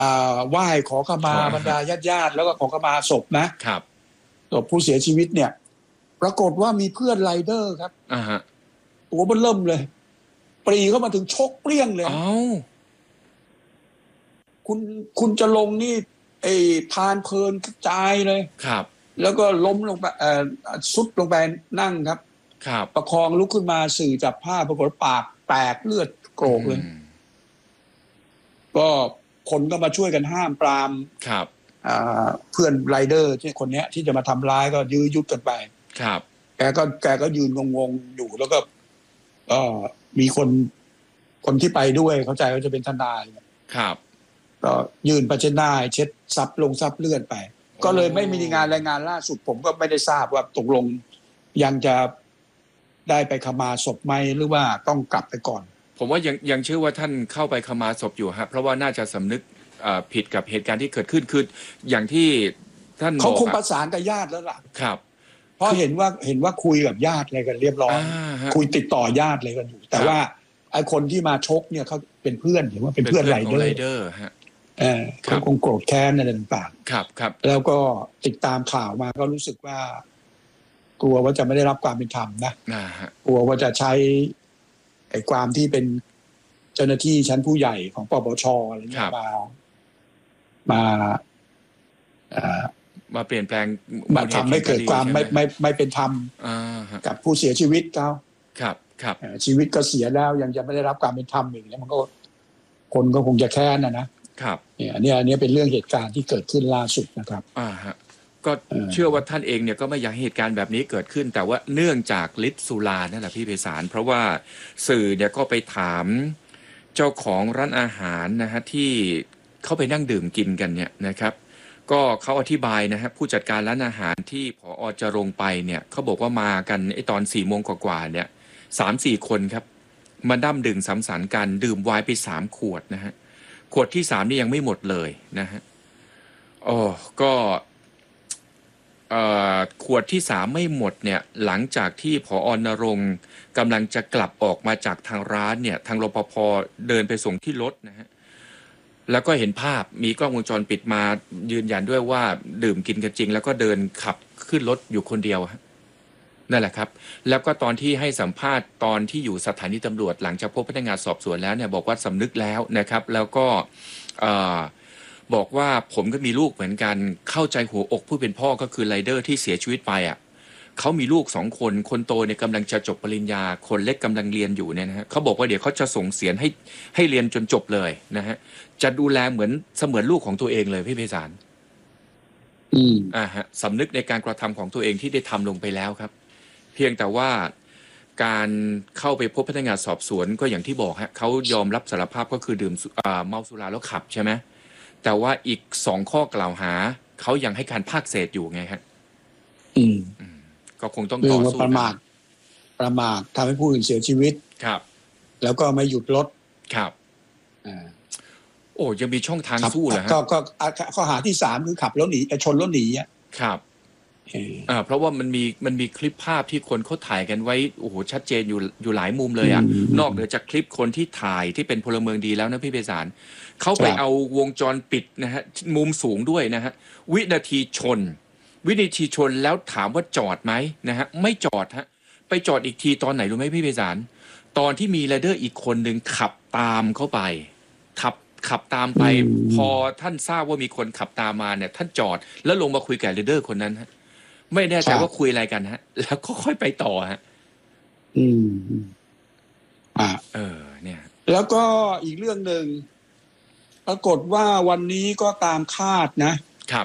ไหว้ขอขมาบรรดาญาติแล้วก็ขอขมาศพนะครับศพผู้เสียชีวิตเนี่ยปรากฏว่ามีเพื่อนไรเดอร์ครับตัวเบิ่มเริ่มเลยปรีเข้ามาถึงชกเปรี้ยงเลยคุณจะลงนี่พานเพลินกระจายเลยครับแล้วก็ล้มลงไปซุดลงไปนั่งครับประคองลุกขึ้นมาสื่อจับผ้าปรากฏปากแตกเลือดโกรกเลยก็คนก็มาช่วยกันห้ามปรามเพื่อนไรเดอร์ที่คนนี้ที่จะมาทำร้ายก็ยื้อยุดกันไปแกก็ยืนงงๆอยู่แล้วก็มีคนที่ไปด้วยเข้าใจว่าจะเป็นทนายก็ยืนประเช็ดหน้าเช็ดซับเลือดไปก็เลยไม่มีงานรายงานล่าสุดผมก็ไม่ได้ทราบว่าตกลงยังจะได้ไปขมาศพไหมหรือว่าต้องกลับไปก่อนผมว่ายังเชื่อว่าท่านเข้าไปขมาศพอยู่ฮะเพราะว่าน่าจะสำนึกผิดกับเหตุการณ์ที่เกิดขึ้นคืออย่างที่ท่านเขาคงประสานกับญาติแล้วล่ะครับเพราะเห็นว่าคุยกับญาติอะไรกันเรียบร้อยคุยติดต่อญาติอะไรกันอยู่แต่ว่าไอ้คนที่มาชกเนี่ยเขาเป็นเพื่อนเห็นว่าเป็นเพื่อนไรเดอร์ฮะเขาคงโกรธแค้นอะไรต่างๆครับแล้วก็ติดตามข่าวมาก็รู้สึกว่ากลัวว่าจะไม่ได้รับความเป็นธรรมนะกลัวว่าจะใช้ไอ้ความที่เป็นเจ้าหน้าที่ชั้นผู้ใหญ่ของปปชอะไรเงี้ยมาเปลี่ยนแปลงมาทำให้เกิดความไม่เป็นธรรมกับผู้เสียชีวิตเขาครับชีวิตก็เสียแล้วยังจะไม่ได้รับความเป็นธรรมอีกแล้วมันก็คนก็คงจะแค้นนะครับอันนี้เป็นเรื่องเหตุการณ์ที่เกิดขึ้นล่าสุดนะครับก็เชื่อว่าท่านเองเนี่ยก็ไม่อยากเหตุการณ์แบบนี้เกิดขึ้นแต่ว่าเนื่องจากฤทธิ์สุรานั่นแหละพี่ไพศาลเพราะว่าสื่อเนี่ยก็ไปถามเจ้าของร้านอาหารนะฮะที่เขาไปนั่งดื่มกินกันเนี่ยนะครับก็เขาอธิบายนะฮะผู้จัดการร้านอาหารที่ผอ.จะลงไปเนี่ยเขาบอกว่ามากันตอน4 โมงกว่าๆเนี่ย3-4 คนครับมาดั้มดื่มสังสรรค์กันดื่มไวน์ไป3 ขวดนะฮะขวดที่3นี่ยังไม่หมดเลยนะฮะก็ขวดที่3ไม่หมดเนี่ยหลังจากที่ผอ.ณรงค์กำลังจะกลับออกมาจากทางร้านเนี่ยทางรปภ.เดินไปส่งที่รถนะฮะแล้วก็เห็นภาพมีกล้องวงจรปิดมายืนยันด้วยว่าดื่มกินกันจริงแล้วก็เดินขับขึ้นรถอยู่คนเดียวนั่นแหละครับแล้วก็ตอนที่ให้สัมภาษณ์ตอนที่อยู่สถานีตำรวจหลังจากพบพนักงานสอบสวนแล้วเนี่ยบอกว่าสำนึกแล้วนะครับแล้วก็บอกว่าผมก็มีลูกเหมือนกันเข้าใจหัวอกผู้เป็นพ่อก็คือไรเดอร์ที่เสียชีวิตไปเขามีลูก2 คนคนโตเนี่ยกำลังจะจบปริญญาคนเล็กกำลังเรียนอยู่เนี่ยนะฮะเขาบอกว่าเดี๋ยวเขาจะส่งเสียให้เรียนจนจบเลยนะฮะจะดูแลเหมือนเสมือนลูกของตัวเองเลยพี่ไพศาลสำนึกในการกระทำของตัวเองที่ได้ทำลงไปแล้วครับเพียงแต่ว่าการเข้าไปพบพนักงานสอบสวนก็อย่างที่บอกฮะเขายอมรับสารภาพก็คือดื่มเมาสุราแล้วขับใช่ไหมแต่ว่าอีก2 ข้อกล่าวหาเขายังให้การภาคเศษอยู่ไงฮะก็คงต้องต่อสู้ประมาททำให้ผู้อื่นเสียชีวิตครับแล้วก็ไม่หยุดรถครับยังมีช่องทางสู้เหรอฮะก็ข้อหาที่3คือขับแล้วหนีชนแล้วหนีครับเพราะว่ามันมีคลิปภาพที่คนเขาถ่ายกันไว้โอ้โหชัดเจนอยู่หลายมุมเลยนอกเหนือจากคลิปคนที่ถ่ายที่เป็นพลเมืองดีแล้วนะพี่ไพศาลเขาไปเอาวงจรปิดนะฮะมุมสูงด้วยนะฮะวินาทีชนแล้วถามว่าจอดไหมนะฮะไม่จอดฮะไปจอดอีกทีตอนไหนรู้ไหมพี่ไพศาลตอนที่มีไรเดอร์อีกคนหนึ่งขับตามเข้าไปขับตามไปพอท่านทราบว่ามีคนขับตามมาเนี่ยท่านจอดแล้วลงมาคุยกับไรเดอร์คนนั้นฮะไม่แน่ใจว่าคุยอะไรกันฮะแล้วก็ค่อยไปต่อฮะเนี่ยแล้วก็อีกเรื่องหนึ่งปรากฏว่าวันนี้ก็ตามคาดนะครับ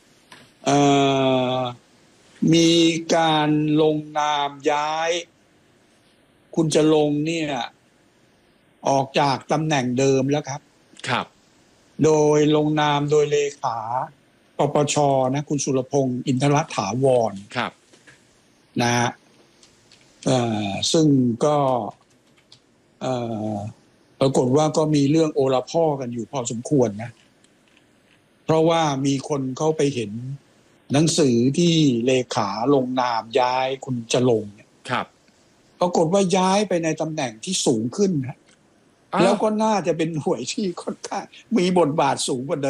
มีการลงนามย้ายคุณจะลงเนี่ยออกจากตำแหน่งเดิมแล้วครับโดยลงนามโดยเลขาปปชนะคุณสุรพงษ์อินทรถาวรนะซึ่งก็ปรากฏว่าก็มีเรื่องโอละพ่อกันอยู่พอสมควรนะเพราะว่ามีคนเข้าไปเห็นหนังสือที่เลขาลงนามย้ายคุณจะลงเนี่ยปรากฏว่าย้ายไปในตำแหน่งที่สูงขึ้นนะแล้วก็น่าจะเป็นหน่วยที่ค่อนข้างมีบทบาทสูงกว่าเดิม